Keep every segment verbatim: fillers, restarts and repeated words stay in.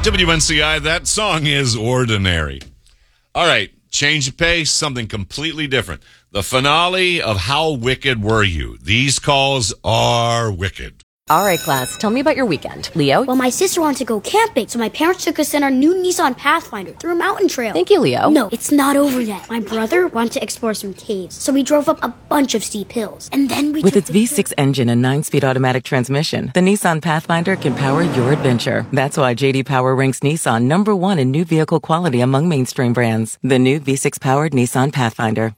W N C I, that song is Ordinary. All right, change of pace, something completely different. The finale of How Wicked Were You? These calls are wicked. All right, class, tell me about your weekend. Leo? Well, my sister wanted to go camping, so my parents took us in our new Nissan Pathfinder through a mountain trail. Thank you, Leo. No, it's not over yet. My brother wanted to explore some caves, so we drove up a bunch of steep hills. And then we With took its the V six engine and nine-speed automatic transmission, the Nissan Pathfinder can power your adventure. That's why J D Power ranks Nissan number one in new vehicle quality among mainstream brands. The new V six-powered Nissan Pathfinder.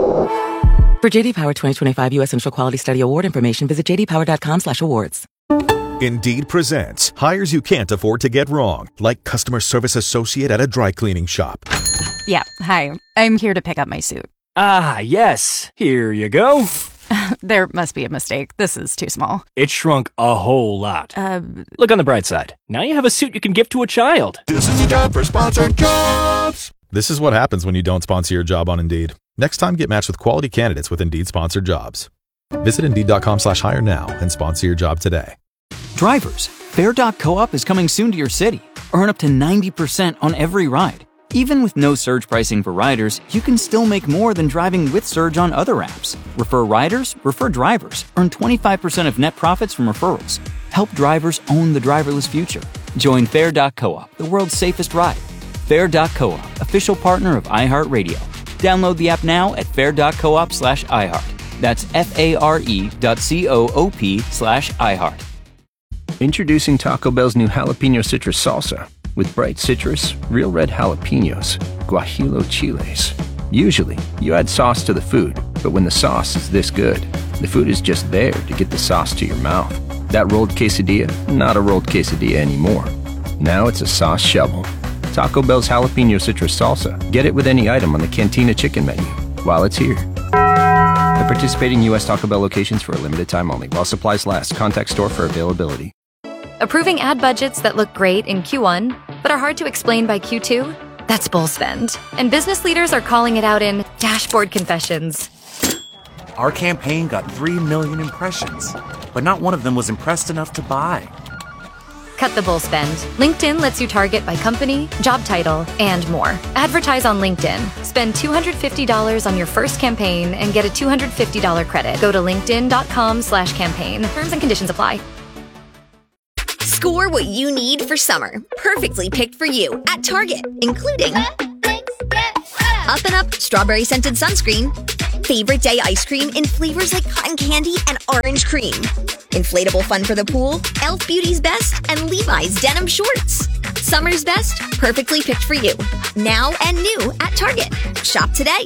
For J D Power twenty twenty-five U S Initial Quality Study Award information, visit j d power dot com slash awards. Indeed presents hires you can't afford to get wrong, like customer service associate at a dry cleaning shop. Yeah, hi. I'm here to pick up my suit. Ah, yes. Here you go. There must be a mistake. This is too small. It shrunk a whole lot. Uh, Look on the bright side. Now you have a suit you can give to a child. This is the time for sponsored jobs. This is what happens when you don't sponsor your job on Indeed. Next time, get matched with quality candidates with Indeed sponsored jobs. Visit Indeed.com slash hire now and sponsor your job today. Drivers, Fare dot co-op is coming soon to your city. Earn up to ninety percent on every ride. Even with no surge pricing for riders, you can still make more than driving with surge on other apps. Refer riders, refer drivers. Earn twenty-five percent of net profits from referrals. Help drivers own the driverless future. Join Fare dot co-op, the world's safest ride. Fare dot co-op, official partner of iHeartRadio. Download the app now at fare.coop slash iHeart. That's F-A-R-E dot C-O-O-P slash iHeart. Introducing Taco Bell's new jalapeno citrus salsa. With bright citrus, real red jalapenos, guajillo chiles. Usually, you add sauce to the food, but when the sauce is this good, the food is just there to get the sauce to your mouth. That rolled quesadilla, not a rolled quesadilla anymore. Now it's a sauce shovel. Taco Bell's jalapeno citrus salsa. Get it with any item on the Cantina chicken menu while it's here. At participating U S Taco Bell locations for a limited time only. While supplies last. Contact store for availability. Approving ad budgets that look great in Q one, but are hard to explain by Q two? That's bull spend. And business leaders are calling it out in dashboard confessions. Our campaign got three million impressions, but not one of them was impressed enough to buy. Cut the bull spend. LinkedIn lets you target by company, job title, and more. Advertise on LinkedIn. Spend two hundred fifty dollars on your first campaign and get a two hundred fifty dollars credit. Go to linkedin.com slash campaign. Terms and conditions apply. Score what you need for summer. Perfectly picked for you at Target, including Up and Up Strawberry Scented Sunscreen, Favorite Day Ice Cream in flavors like cotton candy and orange cream, Inflatable Fun for the Pool, e l f Beauty's Best, and Levi's Denim Shorts. Summer's best, perfectly picked for you. Now and new at Target. Shop today.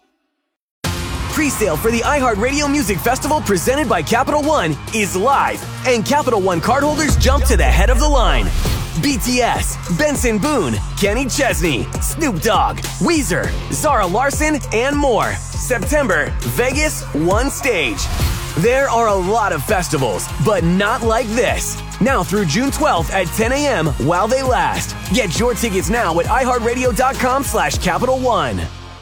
Pre-sale for the iHeartRadio Music Festival presented by Capital One is live, and Capital One cardholders jump to the head of the line. B T S, Benson Boone, Kenny Chesney, Snoop Dogg, Weezer, Zara Larson, and more. September, Vegas, one stage. There are a lot of festivals, but not like this. Now through June twelfth at ten a.m. while they last. Get your tickets now at iHeartRadio.com slash Capital One.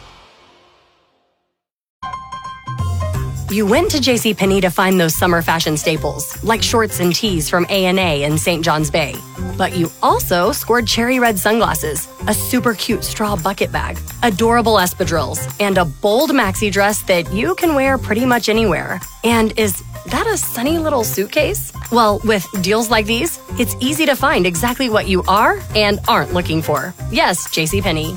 You went to JCPenney to find those summer fashion staples, like shorts and tees from A and A in Saint John's Bay. But you also scored cherry red sunglasses, a super cute straw bucket bag, adorable espadrilles, and a bold maxi dress that you can wear pretty much anywhere. And is that a sunny little suitcase? Well, with deals like these, it's easy to find exactly what you are and aren't looking for. Yes, JCPenney.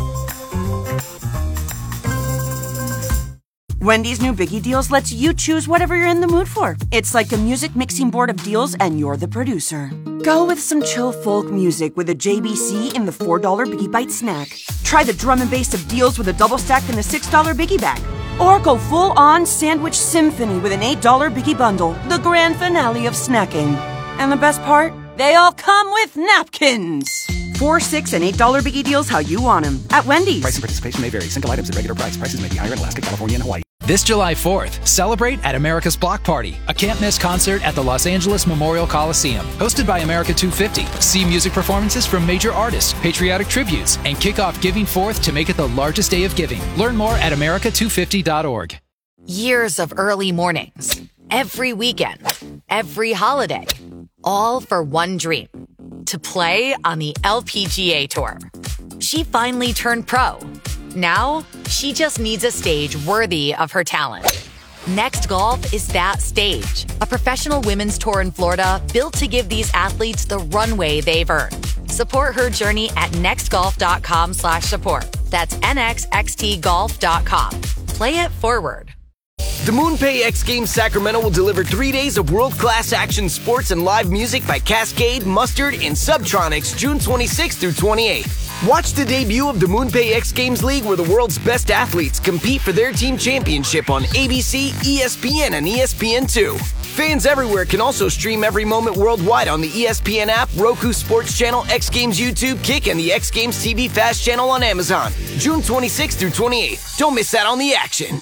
Wendy's new Biggie Deals lets you choose whatever you're in the mood for. It's like a music mixing board of deals, and you're the producer. Go with some chill folk music with a J B C in the four dollar Biggie Bite snack. Try the drum and bass of deals with a double stack in the six dollar Biggie Bag. Or go full-on sandwich symphony with an eight dollar Biggie Bundle, the grand finale of snacking. And the best part? They all come with napkins. Four, six, and eight dollar Biggie Deals how you want them at Wendy's. Price and participation may vary. Single items at regular price. Prices may be higher in Alaska, California, and Hawaii. This July fourth, celebrate at America's Block Party, a can't-miss concert at the Los Angeles Memorial Coliseum. Hosted by America two fifty. See music performances from major artists, patriotic tributes, and kick off Giving Fourth to make it the largest day of giving. Learn more at america two fifty dot org. Years of early mornings, every weekend, every holiday, all for one dream. to play on the L P G A Tour. She finally turned pro. Now, she just needs a stage worthy of her talent. Next Golf is that stage, a professional women's tour in Florida built to give these athletes the runway they've earned. Support her journey at nextgolf.com slash support. That's N X X T golf dot com. Play it forward. The MoonPay X Games Sacramento will deliver three days of world-class action sports and live music by Cascade, Mustard, and Subtronics June twenty-sixth through twenty-eighth. Watch the debut of the MoonPay X Games League where the world's best athletes compete for their team championship on A B C, E S P N, and E S P N two. Fans everywhere can also stream every moment worldwide on the E S P N app, Roku Sports Channel, X Games YouTube, Kick, and the X Games T V Fast channel on Amazon. June twenty-sixth through twenty-eighth. Don't miss out on the action.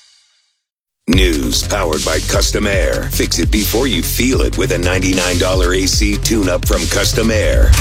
News powered by Custom Air. Fix it before you feel it with a ninety-nine dollars A C tune-up from Custom Air.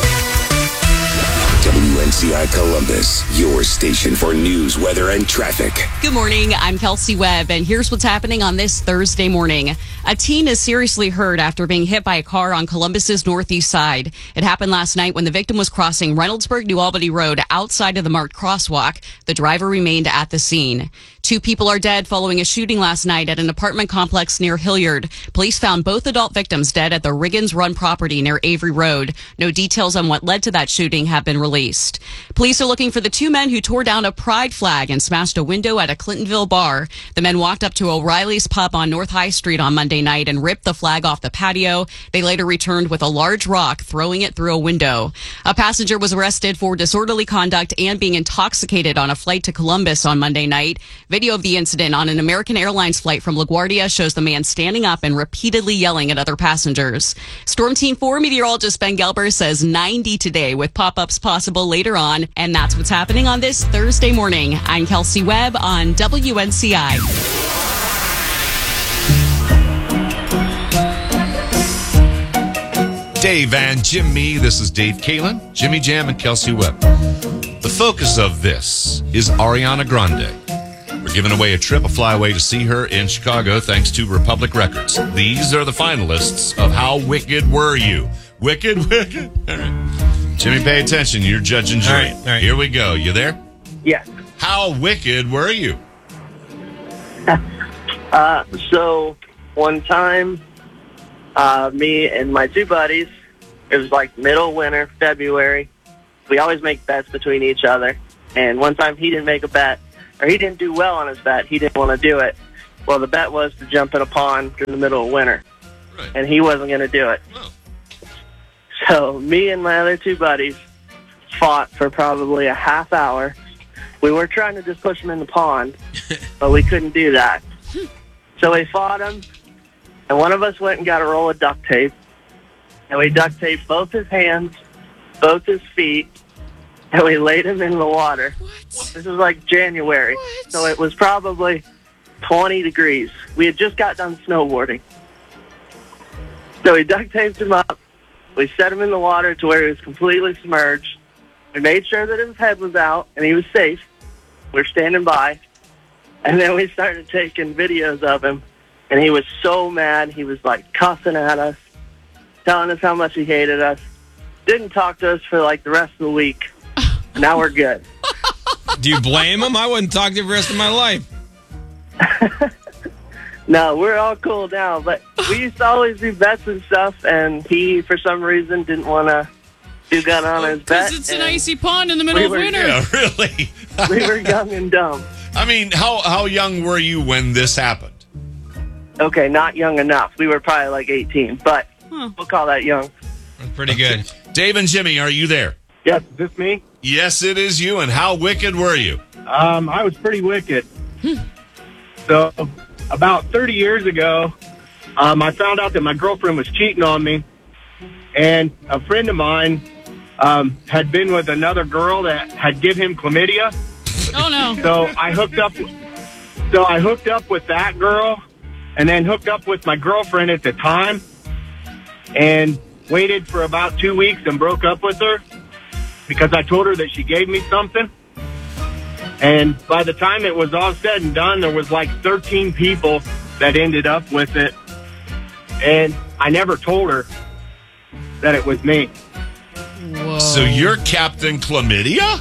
W N C I Columbus, your station for news, weather, and traffic. Good morning, I'm Kelsey Webb, and here's what's happening on this Thursday morning. A teen is seriously hurt after being hit by a car on Columbus's northeast side. It happened last night when the victim was crossing Reynoldsburg-New Albany Road outside of the marked crosswalk. The driver remained at the scene. Two people are dead following a shooting last night at an apartment complex near Hilliard. Police found both adult victims dead at the Riggins Run property near Avery Road. No details on what led to that shooting have been released. Police are looking for the two men who tore down a pride flag and smashed a window at a Clintonville bar. The men walked up to O'Reilly's Pub on North High Street on Monday night and ripped the flag off the patio. They later returned with a large rock, throwing it through a window. A passenger was arrested for disorderly conduct and being intoxicated on a flight to Columbus on Monday night. Video of the incident on an American Airlines flight from LaGuardia shows the man standing up and repeatedly yelling at other passengers. Storm Team four meteorologist Ben Gelber says ninety today with pop-ups possible later on. And that's what's happening on this Thursday morning. I'm Kelsey Webb on W N C I. Dave and Jimmy. This is Dave Kalen, Jimmy Jam, and Kelsey Webb. The focus of this is Ariana Grande. We're giving away a trip, a flyaway to see her in Chicago thanks to Republic Records. These are the finalists of How Wicked Were You? Wicked, wicked. All right. Jimmy, pay attention. You're judge and jury. All right, all right. Here we go. You there? Yes. How wicked were you? uh, so, one time, uh, me and my two buddies, it was like middle winter, February. We always make bets between each other. And one time he didn't make a bet, or he didn't do well on his bet. He didn't want to do it. Well, the bet was to jump in a pond in the middle of winter. Right. And he wasn't going to do it. Oh. So me and my other two buddies fought for probably a half hour. We were trying to just push him in the pond, but we couldn't do that. So we fought him, and one of us went and got a roll of duct tape, and we duct taped both his hands, both his feet, and we laid him in the water. What? This was like January, what? So it was probably twenty degrees. We had just got done snowboarding. So we duct taped him up. We set him in the water to where he was completely submerged. We made sure that his head was out and he was safe. We're standing by. And then we started taking videos of him. And he was so mad. He was like cussing at us, telling us how much he hated us. Didn't talk to us for like the rest of the week. Now we're good. Do you blame him? I wouldn't talk to him the rest of my life. No, we're all cool now, but we used to always do bets and stuff, and he, for some reason, didn't want to do that on his bet. Because it's an icy pond in the middle we of were, winter. Yeah, really? We were young and dumb. I mean, how, how young were you when this happened? Okay, not young enough. We were probably like eighteen, but huh. We'll call that young. That's pretty good. Okay. Dave and Jimmy, are you there? Yes, is this me? Yes, it is you. And how wicked were you? Um, I was pretty wicked. So, about thirty years ago, um, I found out that my girlfriend was cheating on me, and a friend of mine um, had been with another girl that had given him chlamydia. Oh no! So I hooked up. So I hooked up with that girl, and then hooked up with my girlfriend at the time, and waited for about two weeks and broke up with her because I told her that she gave me something. And by the time it was all said and done, there was like thirteen people that ended up with it. And I never told her that it was me. Whoa. So you're Captain Chlamydia?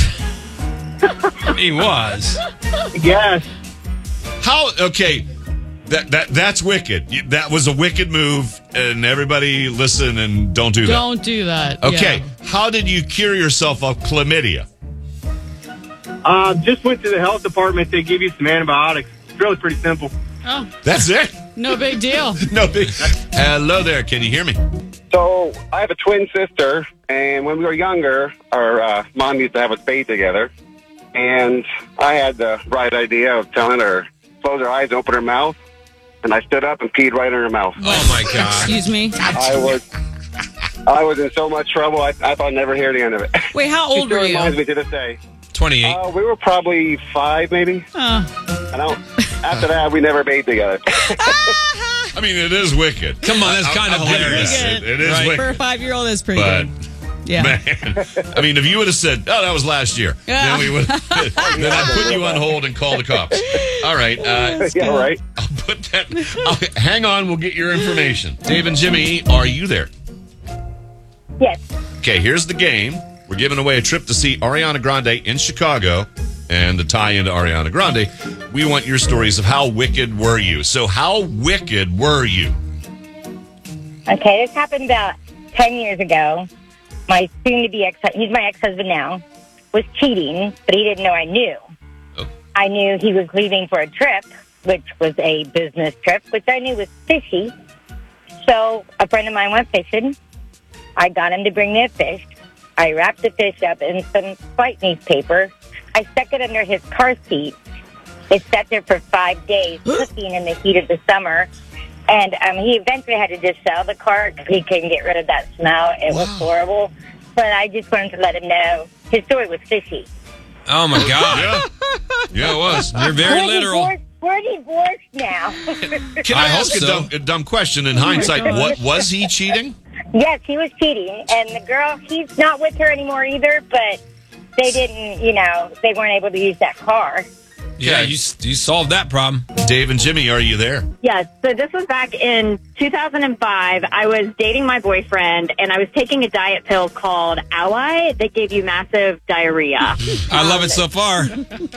He was. Yes. How? Okay, that that that's wicked. You- That was a wicked move, and everybody listen and don't do that. Don't do that. Okay, Yeah. how did you cure yourself of chlamydia? Uh, just went to the health department. They give you some antibiotics. It's really pretty simple. Oh, That's it. no big deal. No big. Hello there. Can you hear me? So I have a twin sister, and when we were younger, our uh, mom used to have us bathe together. And I had the right idea of telling her, close her eyes, open her mouth. And I stood up and peed right in her mouth. Oh, my God. Excuse me. I was I was in so much trouble, I, I thought I'd never hear the end of it. Wait, how She old still were you? reminds me to this day. twenty-eight. Uh, we were probably five, maybe. Oh. I don't. After that, we never bathed together. I mean, it is wicked. Come on, that's I- kind I'll of give you hilarious. that. It, it is Right. wicked. For a five-year-old, that's pretty But, good. Yeah. man, I mean, if you would have said, "Oh, that was last year," then we would. Then I'd put you on hold and call the cops. All right. Uh, yeah, right. I'll put that. I'll, hang on, we'll get your information. Dave and Jimmy, are you there? Yes. Okay, here's the game. We're giving away a trip to see Ariana Grande in Chicago, and to tie into Ariana Grande, we want your stories of how wicked were you. So, how wicked were you? Okay, this happened about ten years ago. My soon-to-be ex, he's my ex-husband now, was cheating, but he didn't know I knew. Oh. I knew he was leaving for a trip, which was a business trip, which I knew was fishy. So a friend of mine went fishing. I got him to bring me a fish. I wrapped the fish up in some white newspaper. I stuck it under his car seat. It sat there for five days, cooking in the heat of the summer. And um, he eventually had to just sell the car because he couldn't get rid of that smell. It was horrible. But I just wanted to let him know his story was fishy. Oh, my God. Yeah, yeah it was. You're very we're literal. Divorced, we're divorced now. Can I, I hope ask a, so. dumb, a dumb question in hindsight? What was he cheating? Yes, he was cheating. And the girl, he's not with her anymore either, but they didn't, you know, they weren't able to use that car. Yeah, you you solved that problem. Dave and Jimmy, are you there? Yes. So this was back in two thousand five. I was dating my boyfriend, and I was taking a diet pill called Ally that gave you massive diarrhea. I love it so far.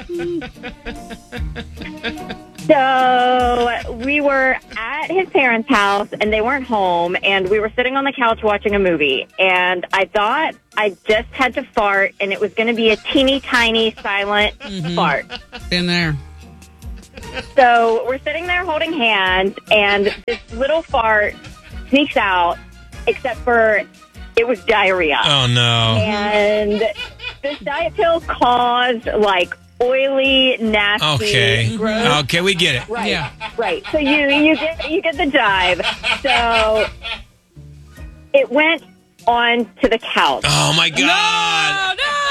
So we were at his parents' house, and they weren't home, and we were sitting on the couch watching a movie. And I thought I just had to fart, and it was going to be a teeny tiny silent Mm-hmm. fart. Been there. So we're sitting there holding hands, and this little fart sneaks out, except for it was diarrhea. Oh, no. And this diet pill caused, like, oily, nasty, Okay. gross. Okay, we get it. Right, right. So you you get you get the jive. So it went on to the couch. Oh, my God.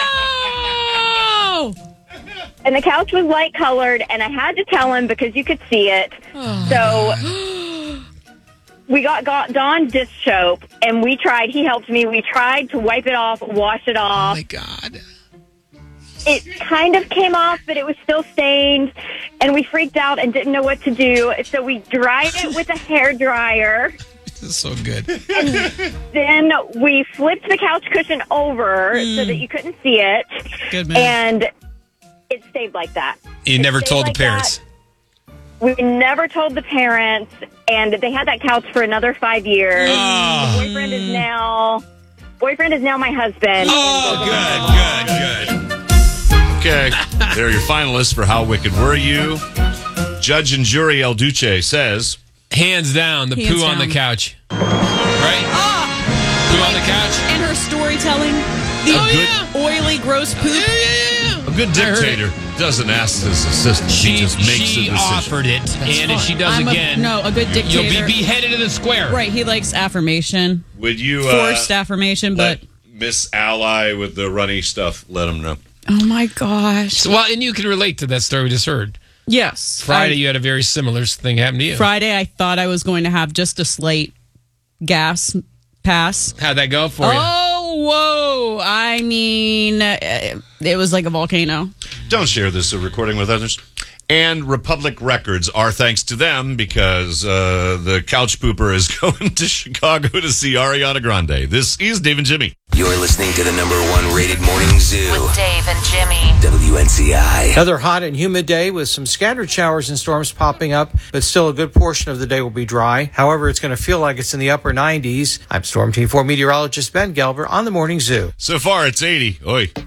No! And the couch was light colored, and I had to tell him because you could see it. So we got, got Dawn dish soap, and we tried. He helped me. We tried to wipe it off, wash it off. Oh, my God. It kind of came off, but it was still stained, and we freaked out and didn't know what to do. So we dried it with a hair dryer. This is so good. And then we flipped the couch cushion over so that you couldn't see it. Good man. And it stayed like that. You It never stayed told like the parents. that. We never told the parents, and they had that couch for another five years. Oh. The boyfriend is now boyfriend is now my husband. Oh, good, good, good. Okay, there are your finalists for How Wicked Were You? Judge and jury El Duce says, hands down, the Hands poo on the down. couch. Right? Poo on the couch? And her storytelling. The Oh, yeah. oily, gross poop. a good dictator doesn't ask his assistant. She, She, just makes she the decision. offered it, and if she does I'm a- again, no, a good you'll be dictator. beheaded in the square. Right, he likes affirmation. Would you uh, Forced affirmation, let but... Miss Ally with the runny stuff, let him know. Oh, my gosh. So, well, and you can relate to that story we just heard. Yes. Friday, I- you had a very similar thing happen to you. Friday, I thought I was going to have just a slate gas pass. How'd that go for you? Oh, whoa. I mean, uh, it was like a volcano. Don't share this recording with others. And Republic Records are thanks to them because uh, the couch pooper is going to Chicago to see Ariana Grande. This is Dave and Jimmy. You're listening to the number one rated morning zoo. With Dave and Jimmy. W N C I. Another hot and humid day with some scattered showers and storms popping up, but still a good portion of the day will be dry. However, it's going to feel like it's in the upper nineties. I'm Storm Team four meteorologist Ben Gelber on the Morning Zoo. So far, it's eighty. Oi.